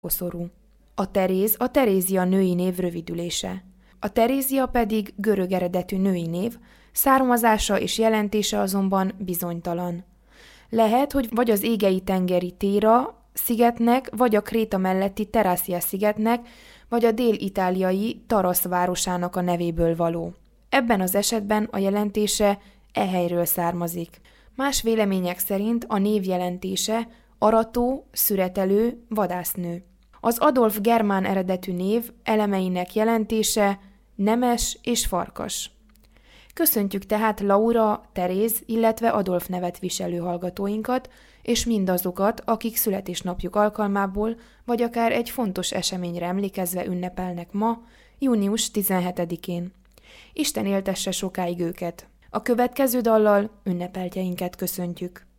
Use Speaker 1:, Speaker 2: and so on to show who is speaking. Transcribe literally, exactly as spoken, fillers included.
Speaker 1: koszorú. A Teréz a Terézia női név rövidülése. A Terézia pedig görög eredetű női név, származása és jelentése azonban bizonytalan. Lehet, hogy vagy az égei-tengeri Téra szigetnek, vagy a Kréta melletti Terászia szigetnek, vagy a dél-itáliai Tarasz városának a nevéből való. Ebben az esetben a jelentése e helyről származik. Más vélemények szerint a név jelentése arató, szüretelő, vadásznő. Az Adolf germán eredetű név elemeinek jelentése nemes és farkas. Köszöntjük tehát Laura, Teréz, illetve Adolf nevet viselő hallgatóinkat, és mindazokat, akik születésnapjuk alkalmából, vagy akár egy fontos eseményre emlékezve ünnepelnek ma, június tizenhetedikén. Isten éltesse sokáig őket. A következő dallal ünnepeltjeinket köszöntjük.